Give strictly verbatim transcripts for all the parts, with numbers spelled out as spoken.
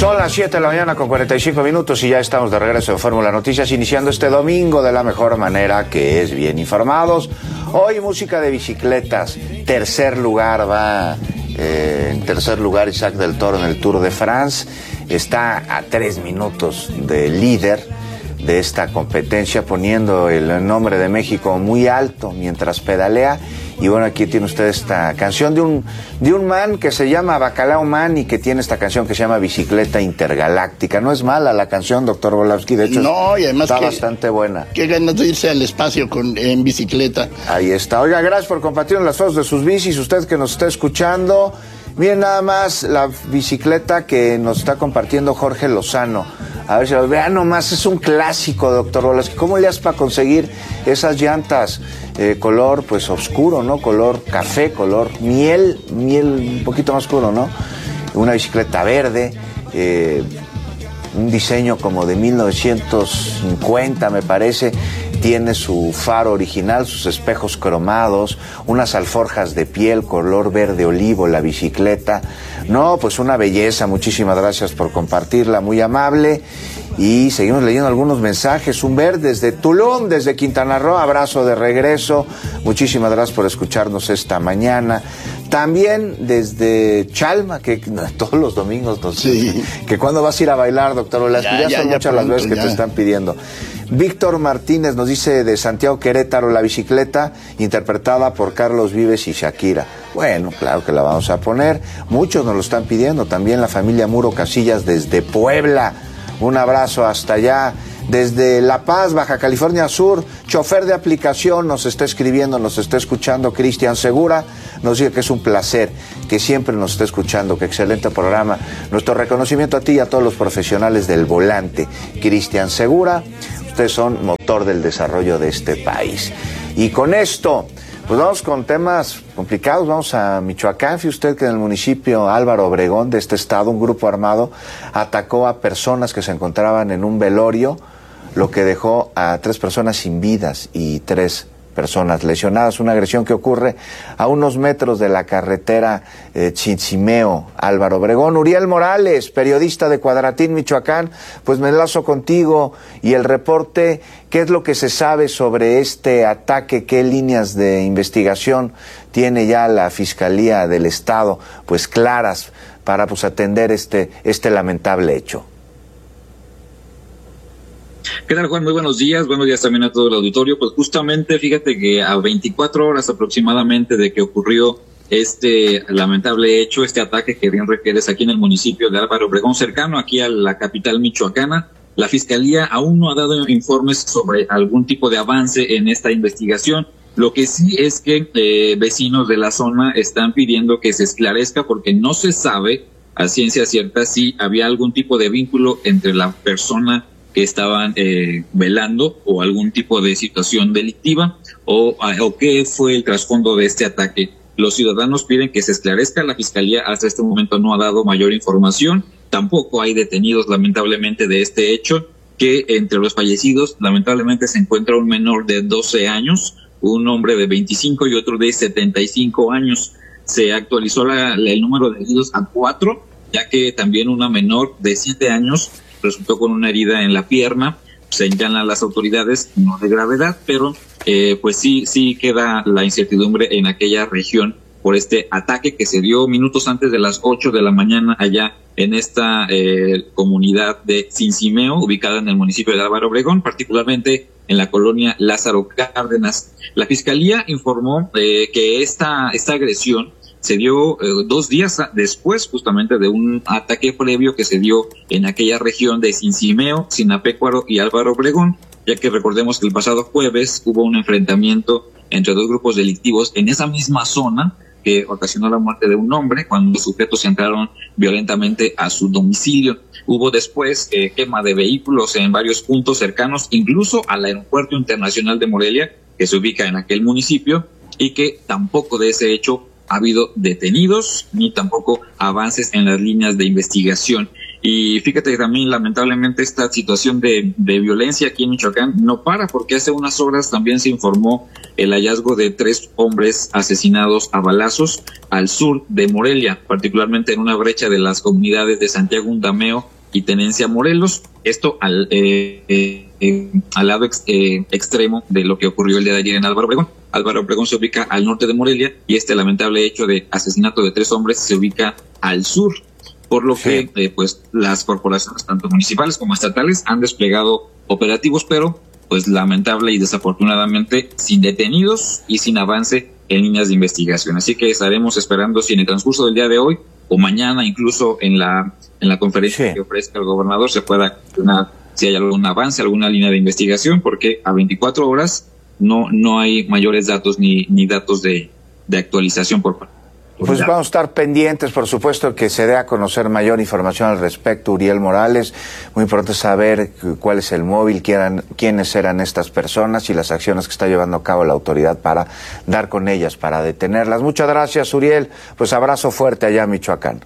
Son las siete de la mañana con cuarenta y cinco minutos y ya estamos de regreso en Fórmula Noticias, iniciando este domingo de la mejor manera, que es bien informados. Hoy música de bicicletas. Tercer lugar va, eh, en tercer lugar Isaac del Toro en el Tour de France. Está a tres minutos del líder de esta competencia, poniendo el nombre de México muy alto mientras pedalea. Y bueno, aquí tiene usted esta canción de un de un man que se llama Bacalao Man y que tiene esta canción que se llama Bicicleta Intergaláctica. No es mala la canción, doctor Volowski, de hecho no, y además está que, bastante buena. Qué ganas de irse al espacio con, en bicicleta. Ahí está. Oiga, gracias por compartir las fotos de sus bicis, usted que nos está escuchando. Miren nada más la bicicleta que nos está compartiendo Jorge Lozano. A ver si lo vean nomás, es un clásico, doctor Volowski. ¿Cómo le haces para conseguir esas llantas eh, color, pues, oscuro, ¿no? Color café, color miel, miel un poquito más oscuro, ¿no? Una bicicleta verde, eh, un diseño como de mil novecientos cincuenta, me parece. Tiene su faro original, sus espejos cromados, unas alforjas de piel color verde olivo, la bicicleta. No, pues una belleza. Muchísimas gracias por compartirla, muy amable. Y seguimos leyendo algunos mensajes. Un ver desde Tulum, desde Quintana Roo, abrazo de regreso. Muchísimas gracias por escucharnos esta mañana. También desde Chalma, que todos los domingos nos sí. que cuando vas a ir a bailar, doctor Olasco, ya, ya, ya son ya muchas pronto, las veces que ya. te están pidiendo. Víctor Martínez nos dice de Santiago Querétaro, la bicicleta interpretada por Carlos Vives y Shakira. Bueno, claro que la vamos a poner. Muchos nos lo están pidiendo. También la familia Muro Casillas desde Puebla. Un abrazo hasta allá. Desde La Paz, Baja California Sur, chofer de aplicación nos está escribiendo, nos está escuchando Cristian Segura, nos dice que es un placer, que siempre nos está escuchando, que excelente programa. Nuestro reconocimiento a ti y a todos los profesionales del volante. Cristian Segura, ustedes son motor del desarrollo de este país. Y con esto, pues vamos con temas complicados, vamos a Michoacán. Fíjese usted que en el municipio Álvaro Obregón de este estado, un grupo armado atacó a personas que se encontraban en un velorio, lo que dejó a tres personas sin vidas y tres personas lesionadas. Una agresión que ocurre a unos metros de la carretera eh, Chinchimeo, Álvaro Obregón. Uriel Morales, periodista de Cuadratín, Michoacán, pues me enlazo contigo y el reporte. ¿Qué es lo que se sabe sobre este ataque? ¿Qué líneas de investigación tiene ya la Fiscalía del Estado, pues, claras para, pues, atender este, este lamentable hecho? ¿Qué tal, Juan? Muy buenos días. Buenos días también a todo el auditorio. Pues justamente, fíjate que a veinticuatro horas aproximadamente de que ocurrió este lamentable hecho, este ataque que bien refieres aquí en el municipio de Álvaro Obregón, cercano aquí a la capital michoacana, la Fiscalía aún no ha dado informes sobre algún tipo de avance en esta investigación. Lo que sí es que eh, vecinos de la zona están pidiendo que se esclarezca porque no se sabe a ciencia cierta si había algún tipo de vínculo entre la persona que estaban eh, velando o algún tipo de situación delictiva o, o qué fue el trasfondo de este ataque. Los ciudadanos piden que se esclarezca. La Fiscalía hasta este momento no ha dado mayor información. Tampoco hay detenidos, lamentablemente, de este hecho, que entre los fallecidos, lamentablemente, se encuentra un menor de doce años, un hombre de veinticinco y otro de setenta y cinco años. Se actualizó la, la, el número de heridos a cuatro, ya que también una menor de siete años resultó con una herida en la pierna. Señalan las autoridades, no de gravedad, pero eh, pues sí, sí queda la incertidumbre en aquella región por este ataque que se dio minutos antes de las ocho de la mañana allá en esta eh, comunidad de Cincimeo, ubicada en el municipio de Álvaro Obregón, particularmente en la colonia Lázaro Cárdenas. La Fiscalía informó eh, que esta, esta agresión se dio eh, dos días después justamente de un ataque previo que se dio en aquella región de Cincimeo, Sinapecuaro y Álvaro Obregón, ya que recordemos que el pasado jueves hubo un enfrentamiento entre dos grupos delictivos en esa misma zona que ocasionó la muerte de un hombre cuando los sujetos entraron violentamente a su domicilio. Hubo después eh, quema de vehículos en varios puntos cercanos, incluso al Aeropuerto Internacional de Morelia, que se ubica en aquel municipio, y que tampoco de ese hecho ha habido detenidos ni tampoco avances en las líneas de investigación. Y fíjate que también lamentablemente esta situación de, de violencia aquí en Michoacán no para, porque hace unas horas también se informó el hallazgo de tres hombres asesinados a balazos al sur de Morelia, particularmente en una brecha de las comunidades de Santiago Undameo y Tenencia Morelos, esto al, eh, eh, eh, al lado ex, eh, extremo de lo que ocurrió el día de ayer en Álvaro Obregón. Álvaro Obregón se ubica al norte de Morelia y este lamentable hecho de asesinato de tres hombres se ubica al sur, por lo sí. que eh, pues las corporaciones tanto municipales como estatales han desplegado operativos, pero pues lamentable y desafortunadamente sin detenidos y sin avance en líneas de investigación. Así que estaremos esperando si en el transcurso del día de hoy o mañana, incluso en la en la conferencia sí. que ofrezca el gobernador, se pueda una, si hay algún avance, alguna línea de investigación, porque a veinticuatro horas no no hay mayores datos ni ni datos de, de actualización por parte. Pues vamos a estar pendientes, por supuesto, que se dé a conocer mayor información al respecto, Uriel Morales. Muy importante saber cuál es el móvil, quién, quiénes eran estas personas y las acciones que está llevando a cabo la autoridad para dar con ellas, para detenerlas. Muchas gracias, Uriel. Pues abrazo fuerte allá en Michoacán.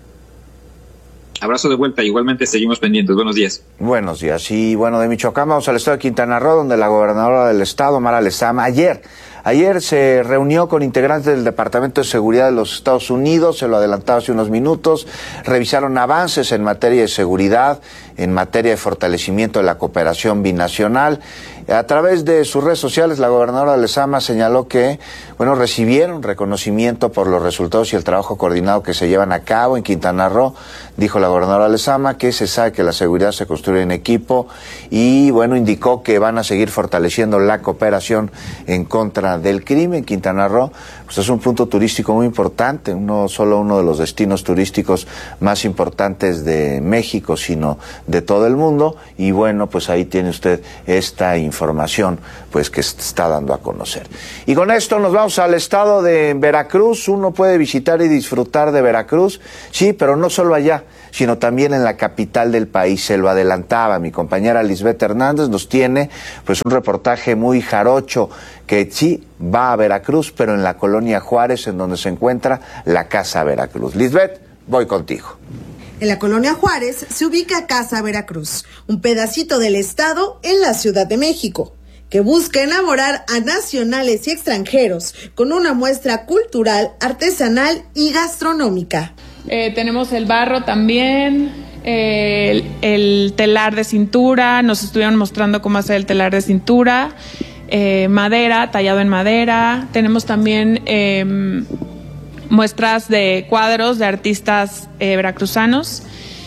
Abrazo de vuelta, igualmente seguimos pendientes. Buenos días. Buenos días. Y bueno, de Michoacán vamos al estado de Quintana Roo, donde la gobernadora del estado, Mara Lezama, ayer... Ayer se reunió con integrantes del Departamento de Seguridad de los Estados Unidos, se lo adelantaba hace unos minutos, revisaron avances en materia de seguridad, en materia de fortalecimiento de la cooperación binacional. A través de sus redes sociales, la gobernadora Lezama señaló que, bueno, recibieron reconocimiento por los resultados y el trabajo coordinado que se llevan a cabo en Quintana Roo. Dijo la gobernadora Lezama que se sabe que la seguridad se construye en equipo y, bueno, indicó que van a seguir fortaleciendo la cooperación en contra del crimen. Quintana Roo, pues es un punto turístico muy importante, no solo uno de los destinos turísticos más importantes de México, sino de todo el mundo. Y bueno, pues ahí tiene usted esta información. información pues que se está dando a conocer. Y con esto nos vamos al estado de Veracruz. Uno puede visitar y disfrutar de Veracruz, sí, pero no solo allá, sino también en la capital del país. Se lo adelantaba mi compañera Lisbeth Hernández, nos tiene pues un reportaje muy jarocho que sí va a Veracruz, pero en la colonia Juárez, en donde se encuentra la Casa Veracruz. Lisbeth, voy contigo. En la colonia Juárez se ubica Casa Veracruz, un pedacito del estado en la Ciudad de México, que busca enamorar a nacionales y extranjeros con una muestra cultural, artesanal y gastronómica. Eh, tenemos el barro también, eh, el, el telar de cintura, nos estuvieron mostrando cómo hacer el telar de cintura, eh, madera, tallado en madera. Tenemos también Eh, muestras de cuadros de artistas eh, veracruzanos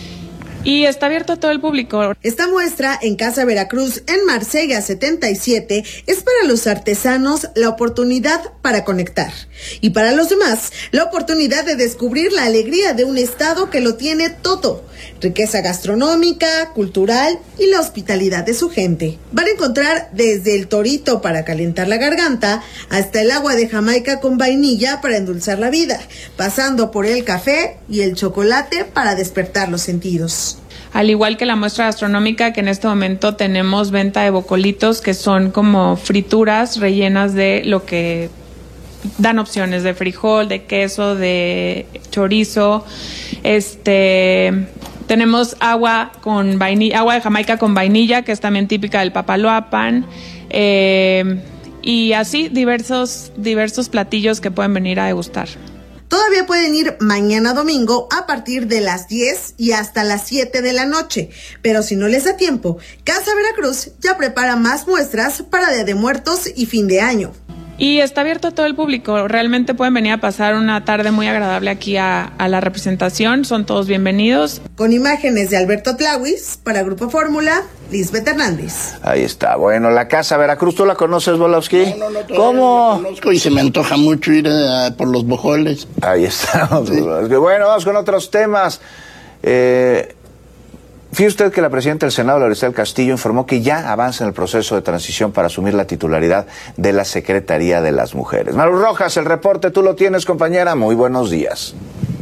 y está abierto a todo el público. Esta muestra en Casa Veracruz, en Marsella setenta y siete, es para los artesanos la oportunidad para conectar y para los demás la oportunidad de descubrir la alegría de un estado que lo tiene todo: riqueza gastronómica, cultural y la hospitalidad de su gente. Van a encontrar desde el torito para calentar la garganta hasta el agua de Jamaica con vainilla para endulzar la vida, pasando por el café y el chocolate para despertar los sentidos. Al igual que la muestra gastronómica, que en este momento tenemos venta de bocolitos, que son como frituras rellenas de lo que dan opciones de frijol, de queso, de chorizo. Este, tenemos agua con vainilla, agua de Jamaica con vainilla, que es también típica del Papaloapan. Eh, y así diversos, diversos platillos que pueden venir a degustar. Todavía pueden ir mañana domingo a partir de las diez y hasta las siete de la noche, pero si no les da tiempo, Casa Veracruz ya prepara más muestras para Día de Muertos y fin de año. Y está abierto a todo el público, realmente pueden venir a pasar una tarde muy agradable aquí a, a la representación, son todos bienvenidos. Con imágenes de Alberto Tlahuis, para Grupo Fórmula, Lisbeth Hernández. Ahí está, bueno, la Casa Veracruz, ¿tú la conoces, Volowski? No, no, no, ¿Cómo? La conozco y se me antoja mucho ir a, por los bojoles. Ahí está, sí. Bueno, vamos con otros temas. Eh... Fíjese usted que la presidenta del Senado, Laurista del Castillo, informó que ya avanza en el proceso de transición para asumir la titularidad de la Secretaría de las Mujeres. Maru Rojas, el reporte, tú lo tienes, compañera. Muy buenos días.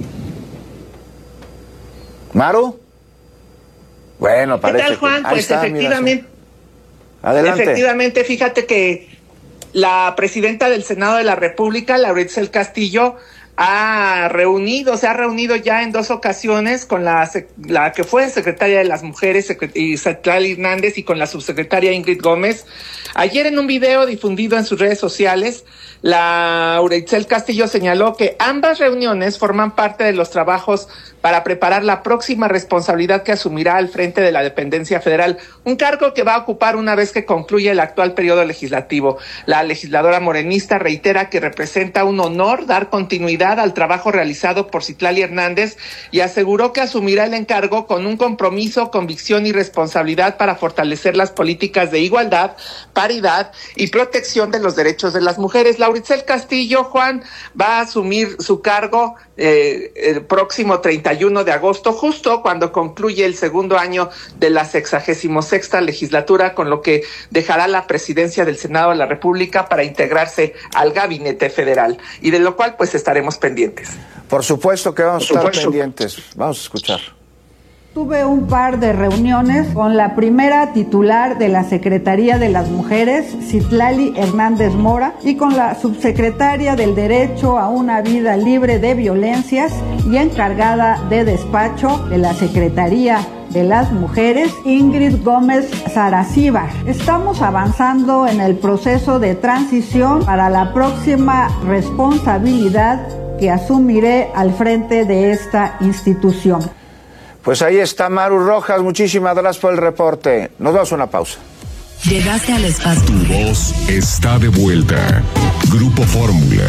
¿Maru? Bueno, parece ¿Qué tal, Juan? Que... Pues está, efectivamente. Mira, adelante. Efectivamente, fíjate que la presidenta del Senado de la República, Laurista del Castillo, ha reunido, se ha reunido ya en dos ocasiones con la, la que fue secretaria de las Mujeres, Citlali Hernández, y con la subsecretaria Ingrid Gómez. Ayer, en un video difundido en sus redes sociales, la Uritzel Castillo señaló que ambas reuniones forman parte de los trabajos para preparar la próxima responsabilidad que asumirá al frente de la dependencia federal, un cargo que va a ocupar una vez que concluya el actual periodo legislativo. La legisladora morenista reitera que representa un honor dar continuidad al trabajo realizado por Citlali Hernández y aseguró que asumirá el encargo con un compromiso, convicción y responsabilidad para fortalecer las políticas de igualdad, paridad y protección de los derechos de las mujeres. La Uritzel Castillo, Juan, va a asumir su cargo eh, el próximo treinta y uno de agosto, justo cuando concluye el segundo año de la sexagésimo sexta legislatura, con lo que dejará la presidencia del Senado de la República para integrarse al gabinete federal, y de lo cual pues estaremos pendientes. Por supuesto que vamos a estar pendientes. Vamos a escuchar. Tuve un par de reuniones con la primera titular de la Secretaría de las Mujeres, Citlali Hernández Mora, y con la subsecretaria del Derecho a una Vida Libre de Violencias y encargada de despacho de la Secretaría de las Mujeres, Ingrid Gómez Saracíbar. Estamos avanzando en el proceso de transición para la próxima responsabilidad que asumiré al frente de esta institución. Pues ahí está Maru Rojas, muchísimas gracias por el reporte. Nos vamos a una pausa. Llegaste al espacio. Tu voz está de vuelta. Grupo Fórmula.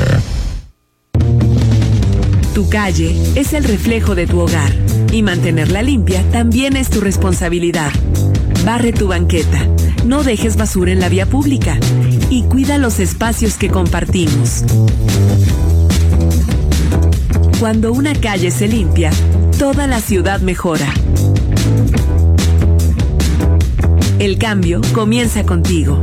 Tu calle es el reflejo de tu hogar y mantenerla limpia también es tu responsabilidad. Barre tu banqueta, no dejes basura en la vía pública y cuida los espacios que compartimos. Cuando una calle se limpia, toda la ciudad mejora. El cambio comienza contigo.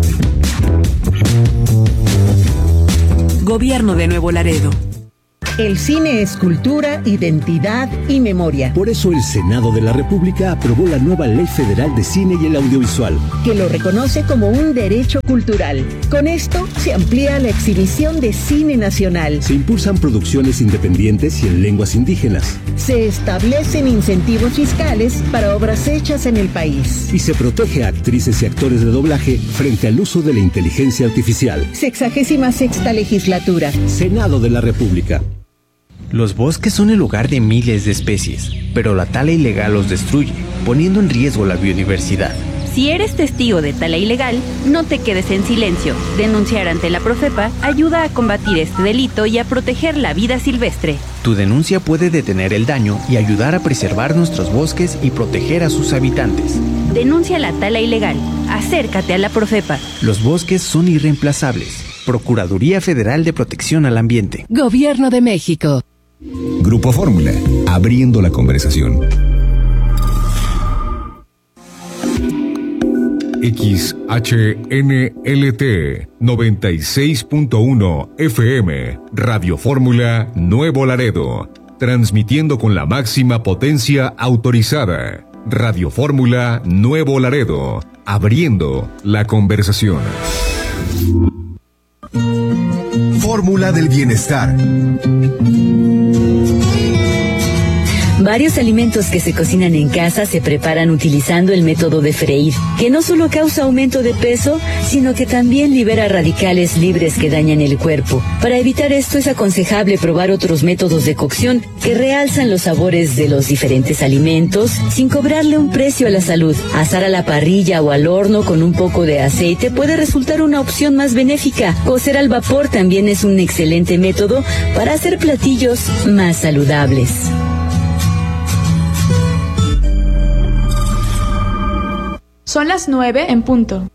Gobierno de Nuevo Laredo. El cine es cultura, identidad y memoria. Por eso el Senado de la República aprobó la nueva Ley Federal de Cine y el Audiovisual, que lo reconoce como un derecho cultural. Con esto se amplía la exhibición de cine nacional. Se impulsan producciones independientes y en lenguas indígenas. Se establecen incentivos fiscales para obras hechas en el país. Y se protege a actrices y actores de doblaje frente al uso de la inteligencia artificial. Sexagésima sexta legislatura. Senado de la República. Los bosques son el hogar de miles de especies, pero la tala ilegal los destruye, poniendo en riesgo la biodiversidad. Si eres testigo de tala ilegal, no te quedes en silencio. Denunciar ante la Profepa ayuda a combatir este delito y a proteger la vida silvestre. Tu denuncia puede detener el daño y ayudar a preservar nuestros bosques y proteger a sus habitantes. Denuncia la tala ilegal. Acércate a la Profepa. Los bosques son irreemplazables. Procuraduría Federal de Protección al Ambiente. Gobierno de México. Grupo Fórmula, abriendo la conversación. X H N L T noventa y seis punto uno F M, Radio Fórmula Nuevo Laredo, transmitiendo con la máxima potencia autorizada. Radio Fórmula Nuevo Laredo, abriendo la conversación. Fórmula del bienestar. Varios alimentos que se cocinan en casa se preparan utilizando el método de freír, que no solo causa aumento de peso, sino que también libera radicales libres que dañan el cuerpo. Para evitar esto es aconsejable probar otros métodos de cocción que realzan los sabores de los diferentes alimentos sin cobrarle un precio a la salud. Asar a la parrilla o al horno con un poco de aceite puede resultar una opción más benéfica. Cocer al vapor también es un excelente método para hacer platillos más saludables. Son las nueve en punto.